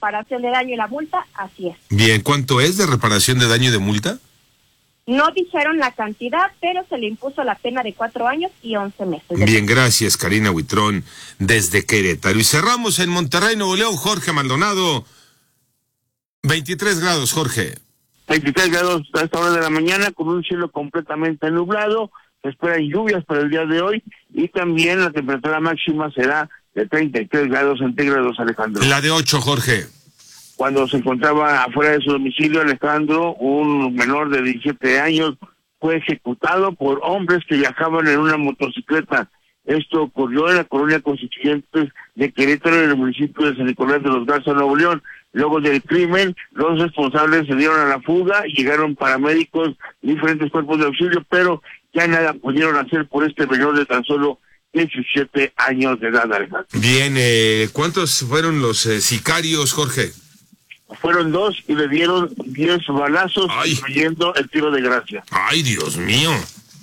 reparación de daño y la multa, así es. Bien, ¿cuánto es de reparación de daño y de multa? No dijeron la cantidad, pero se le impuso la pena de 4 años y 11 meses. Bien, gracias, Karina Huitrón, desde Querétaro. Y cerramos en Monterrey, Nuevo León, Jorge Maldonado. 23 grados, Jorge. 23 grados a esta hora de la mañana, con un cielo completamente nublado. Se esperan lluvias para el día de hoy y también la temperatura máxima será de 33 grados centígrados, Alejandro. La de 8, Jorge. Cuando se encontraba afuera de su domicilio, Alejandro, un menor de 17 años fue ejecutado por hombres que viajaban en una motocicleta. Esto ocurrió en la colonia Constituyentes de Querétaro, en el municipio de San Nicolás de los Garza, Nuevo León. Luego del crimen, los responsables se dieron a la fuga, llegaron paramédicos, diferentes cuerpos de auxilio, pero ya nada pudieron hacer por este menor de tan solo 17 años de edad, Alejandro. Bien, ¿cuántos fueron los sicarios, Jorge? Fueron 2 y le dieron 10 balazos, Ay, incluyendo el tiro de gracia. ¡Ay, Dios mío!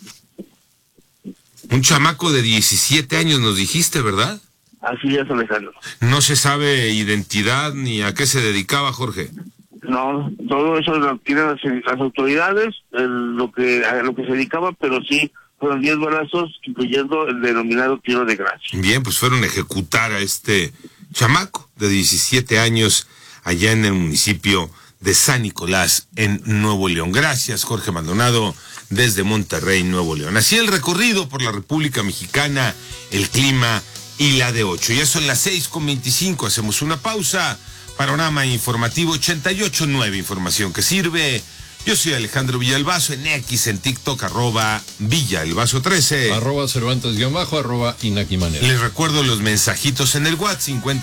Un chamaco de 17 años nos dijiste, ¿verdad? Así es, Alejandro. No se sabe identidad ni a qué se dedicaba, Jorge. No, todo eso lo tienen las autoridades, a lo que se dedicaba, pero sí fueron 10 balazos, incluyendo el denominado tiro de gracia. Bien, pues fueron a ejecutar a este chamaco de 17 años allá en el municipio de San Nicolás, en Nuevo León. Gracias, Jorge Maldonado, desde Monterrey, Nuevo León. Así el recorrido por la República Mexicana, el clima y la de 8. Ya son las 6:25, hacemos una pausa. Panorama informativo 88.9, información que sirve. Yo soy Alejandro Villalbazo, en X, en TikTok, @Villalbazo13. @Cervantes_, @Inaki Manera. Les recuerdo los mensajitos en el WhatsApp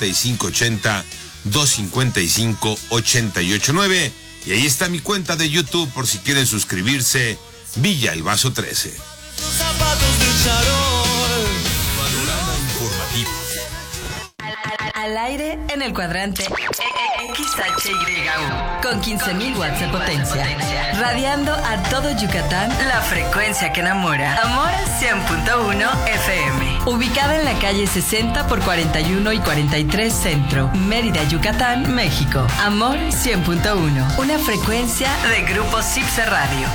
5580-255-889. Y ahí está mi cuenta de YouTube por si quieren suscribirse, Villalbazo13. Al aire en el cuadrante XHYU con 15.000 watts de potencia, radiando a todo Yucatán, la frecuencia que enamora. Amor 100.1 FM, ubicada en la calle 60 por 41 y 43 Centro, Mérida, Yucatán, México. Amor 100.1, una frecuencia de Grupo Cipse Radio.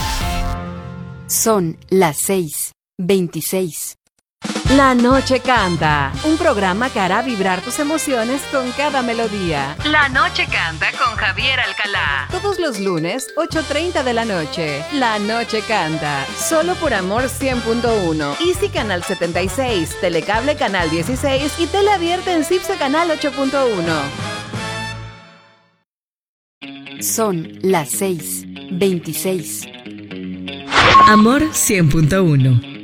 Son las 6:26. La Noche Canta, un programa que hará vibrar tus emociones con cada melodía. La Noche Canta con Javier Alcalá. Todos los lunes, 8:30 de la noche. La Noche Canta, solo por Amor 100.1. Easy Canal 76, Telecable Canal 16 y Tele Abierta en Cipse Canal 8.1. Son las 6:26. Amor 100.1.